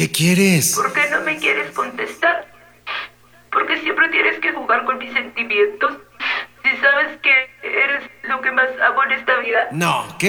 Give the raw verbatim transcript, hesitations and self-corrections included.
¿Qué quieres? ¿Por qué no me quieres contestar? Porque siempre tienes que jugar con mis sentimientos. Si sabes que eres lo que más amo en esta vida. No, ¿qué?